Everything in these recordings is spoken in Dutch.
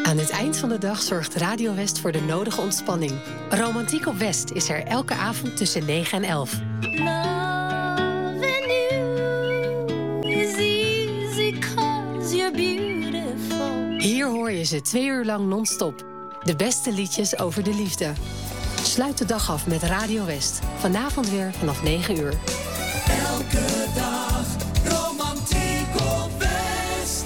Aan het eind van de dag zorgt Radio West voor de nodige ontspanning. Romantiek op West is er elke avond tussen 9 en 11. Loving you is easy 'cause you're beautiful. Hier hoor je ze 2 uur lang non-stop. De beste liedjes over de liefde. Sluit de dag af met Radio West. Vanavond weer vanaf 9 uur. Elke dag romantiek op West.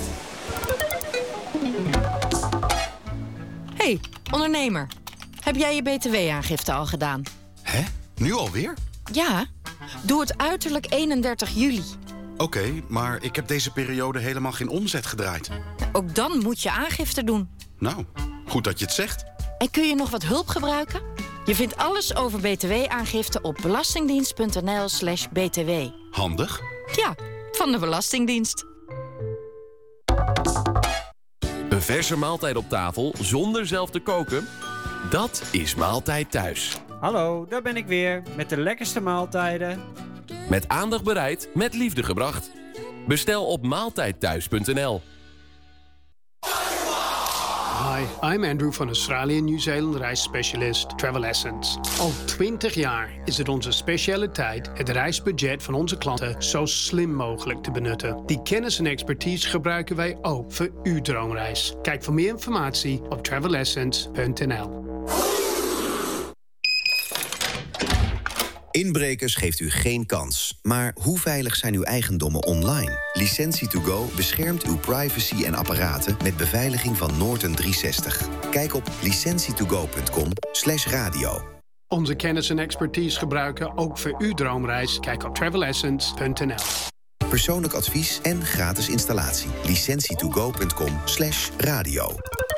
Hey, ondernemer. Heb jij je btw-aangifte al gedaan? Hè? Nu alweer? Ja, doe het uiterlijk 31 juli. Oké, maar ik heb deze periode helemaal geen omzet gedraaid. Ook dan moet je aangifte doen. Nou, goed dat je het zegt. En kun je nog wat hulp gebruiken? Je vindt alles over btw-aangifte op belastingdienst.nl/btw. Handig. Ja, van de Belastingdienst. Een verse maaltijd op tafel zonder zelf te koken? Dat is Maaltijd Thuis. Hallo, daar ben ik weer met de lekkerste maaltijden. Met aandacht bereid, met liefde gebracht. Bestel op maaltijdthuis.nl. Hi, I'm Andrew van Australië en Nieuw-Zeeland reisspecialist Travel Essence. Al 20 jaar is het onze specialiteit het reisbudget van onze klanten zo slim mogelijk te benutten. Die kennis en expertise gebruiken wij ook voor uw droomreis. Kijk voor meer informatie op travelessence.nl. Inbrekers geeft u geen kans. Maar hoe veilig zijn uw eigendommen online? Licentie2Go beschermt uw privacy en apparaten met beveiliging van Norton 360. Kijk op licentietogo.com/radio. Onze kennis en expertise gebruiken ook voor uw droomreis. Kijk op travelessence.nl. Persoonlijk advies en gratis installatie. licentietogo.com/radio.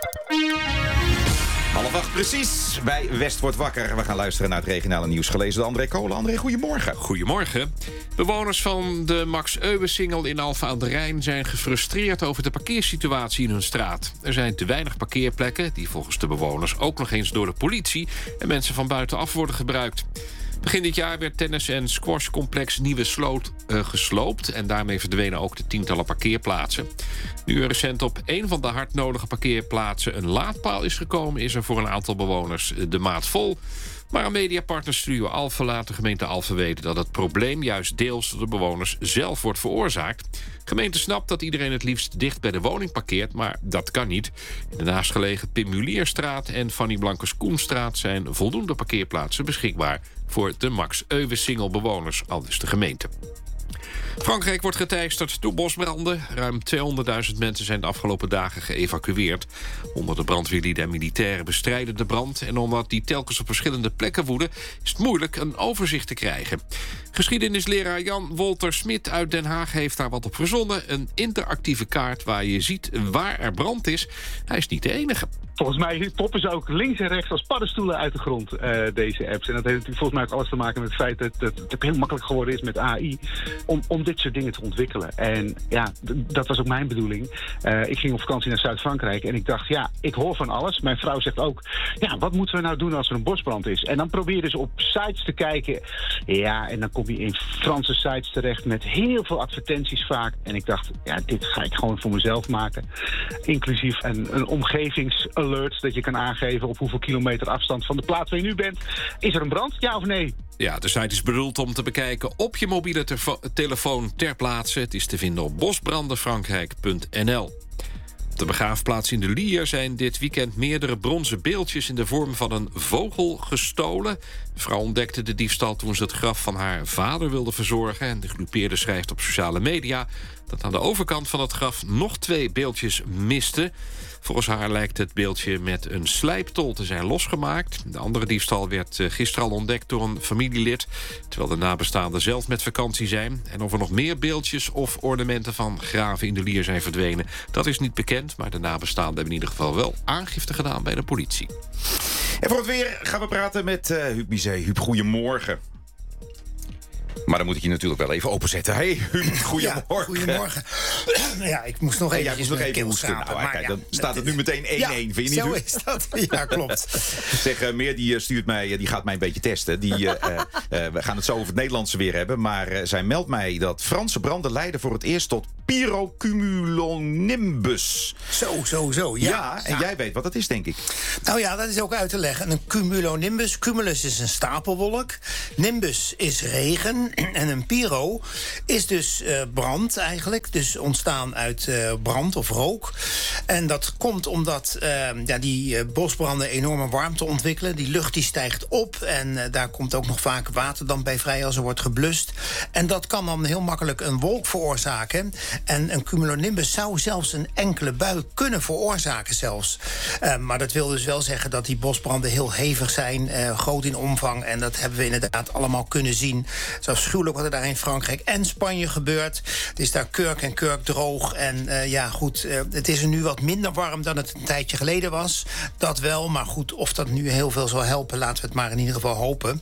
7:30 precies bij West wordt wakker. We gaan luisteren naar het regionale nieuws gelezen door André Kolen. André, goedemorgen. Goedemorgen. Bewoners van de Max Euwesingel in Alphen aan de Rijn zijn gefrustreerd over de parkeersituatie in hun straat. Er zijn te weinig parkeerplekken die volgens de bewoners ook nog eens door de politie en mensen van buitenaf worden gebruikt. Begin dit jaar werd tennis- en squashcomplex Nieuwe Sloot gesloopt en daarmee verdwenen ook de tientallen parkeerplaatsen. Nu er recent op een van de hard nodige parkeerplaatsen een laadpaal is gekomen, is er voor een aantal bewoners de maat vol. Maar aan mediapartner Studio Alphen laat de gemeente Alphen weten dat het probleem juist deels door de bewoners zelf wordt veroorzaakt. De gemeente snapt dat iedereen het liefst dicht bij de woning parkeert, maar dat kan niet. In de naastgelegen Pim Mulierstraat en Fanny Blankers-Koenstraat zijn voldoende parkeerplaatsen beschikbaar voor de Max Euwesingel bewoners, aldus de gemeente. Frankrijk wordt geteisterd door bosbranden. Ruim 200.000 mensen zijn de afgelopen dagen geëvacueerd. Honderden brandweerlieden en militairen bestrijden de brand. En omdat die telkens op verschillende plekken woeden, is het moeilijk een overzicht te krijgen. Geschiedenisleraar Jan Wolter Smit uit Den Haag heeft daar wat op verzonnen. Een interactieve kaart waar je ziet waar er brand is. Hij is niet de enige. Volgens mij poppen ze ook links en rechts als paddenstoelen uit de grond, deze apps. En dat heeft natuurlijk volgens mij ook alles te maken met het feit dat het heel makkelijk geworden is met AI om dit soort dingen te ontwikkelen. En ja, dat was ook mijn bedoeling. Ik ging op vakantie naar Zuid-Frankrijk en ik dacht, ja, ik hoor van alles. Mijn vrouw zegt ook, ja, wat moeten we nou doen als er een bosbrand is? En dan probeer je dus op sites te kijken. Ja, en dan kom je in Franse sites terecht met heel veel advertenties vaak. En ik dacht, ja, dit ga ik gewoon voor mezelf maken. Inclusief een omgevingsalert dat je kan aangeven op hoeveel kilometer afstand van de plaats waar je nu bent. Is er een brand, ja of nee? Ja, de site is bedoeld om te bekijken op je mobiele telefoon ter plaatse. Het is te vinden op bosbrandenfrankrijk.nl. Op de begraafplaats in de Lier zijn dit weekend meerdere bronzen beeldjes in de vorm van een vogel gestolen. De vrouw ontdekte de diefstal toen ze het graf van haar vader wilde verzorgen. En de gedupeerde schrijft op sociale media dat aan de overkant van het graf nog 2 beeldjes misten. Volgens haar lijkt het beeldje met een slijptol te zijn losgemaakt. De andere diefstal werd gisteren al ontdekt door een familielid, terwijl de nabestaanden zelf met vakantie zijn. En of er nog meer beeldjes of ornamenten van graven in de Lier zijn verdwenen, dat is niet bekend. Maar de nabestaanden hebben in ieder geval wel aangifte gedaan bij de politie. En voor het weer gaan we praten met Huub Bizet. Huub, goedemorgen. Maar dan moet ik je natuurlijk wel even openzetten. Hey, goedemorgen. Ja, goedemorgen. Ja, ik moest nog even hoesten. Nou, kijk, dan staat het nu meteen 1-1. Ja, vind je niet? zo is dat. Ja, klopt. Zeg, Meer die stuurt mij, die gaat mij een beetje testen. We gaan het zo over het Nederlandse weer hebben. Maar zij meldt mij dat Franse branden leiden voor het eerst tot pyrocumulonimbus. Zo. Ja, en jij weet wat dat is, denk ik. Nou ja, dat is ook uit te leggen. Een cumulonimbus. Cumulus is een stapelwolk. Nimbus is regen. En een pyro is dus brand eigenlijk. Dus ontstaan uit brand of rook. En dat komt omdat die bosbranden enorme warmte ontwikkelen. Die lucht die stijgt op. En daar komt ook nog vaak waterdamp bij vrij als er wordt geblust. En dat kan dan heel makkelijk een wolk veroorzaken. En een cumulonimbus zou zelfs een enkele bui kunnen veroorzaken zelfs. Maar dat wil dus wel zeggen dat die bosbranden heel hevig zijn. Groot in omvang. En dat hebben we inderdaad allemaal kunnen zien. Het is afschuwelijk wat er daar in Frankrijk en Spanje gebeurt. Het is daar kurk en kurk droog. En het is er nu wat minder warm dan het een tijdje geleden was. Dat wel, maar goed, of dat nu heel veel zal helpen, laten we het maar in ieder geval hopen.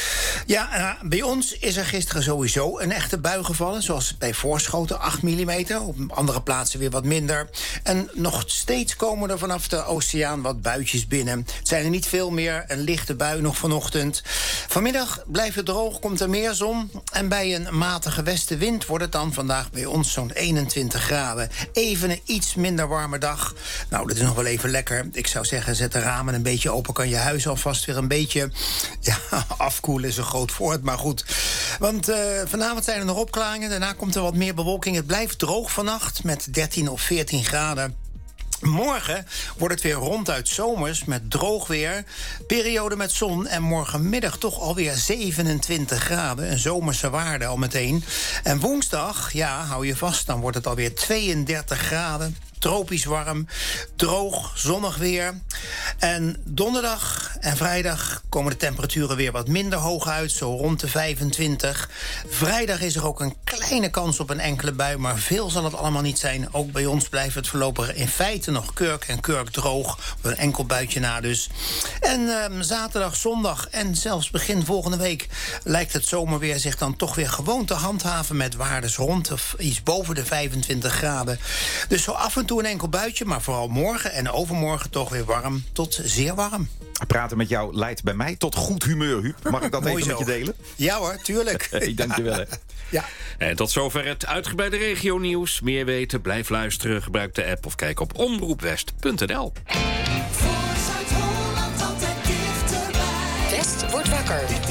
Ja, bij ons is er gisteren sowieso een echte bui gevallen. Zoals bij Voorschoten, 8 mm. Op andere plaatsen weer wat minder. En nog steeds komen er vanaf de oceaan wat buitjes binnen. Het zijn er niet veel meer. Een lichte bui nog vanochtend. Vanmiddag blijft het droog, komt er meer zon. En bij een matige westenwind wordt het dan vandaag bij ons zo'n 21 graden. Even een iets minder warme dag. Nou, dat is nog wel even lekker. Ik zou zeggen, zet de ramen een beetje open. Kan je huis alvast weer een beetje afkoelen is een groot woord, maar goed. Want vanavond zijn er nog opklaringen. Daarna komt er wat meer bewolking. Het blijft droog vannacht met 13 of 14 graden. Morgen wordt het weer ronduit zomers met droog weer. Periode met zon en morgenmiddag toch alweer 27 graden. Een zomerse waarde al meteen. En woensdag, hou je vast, dan wordt het alweer 32 graden. Tropisch warm, droog, zonnig weer. En donderdag en vrijdag komen de temperaturen weer wat minder hoog uit. Zo rond de 25. Vrijdag is er ook een kleine kans op een enkele bui. Maar veel zal het allemaal niet zijn. Ook bij ons blijft het voorlopig in feite nog kurk en kurk droog. Op een enkel buitje na dus. En zaterdag, zondag en zelfs begin volgende week lijkt het zomerweer zich dan toch weer gewoon te handhaven met waardes rond of iets boven de 25 graden. Dus zo af en toe een enkel buitje, maar vooral morgen en overmorgen toch weer warm tot zeer warm. Praten met jou leidt bij mij tot goed humeur, Huub. Mag ik dat even met je delen? Ja hoor, tuurlijk. Hey, dankjewel. Hè. Ja. En tot zover het uitgebreide regionieuws. Meer weten, blijf luisteren, gebruik de app of kijk op omroepwest.nl. Voor Zuid-Holland altijd dichterbij. West wordt wakker.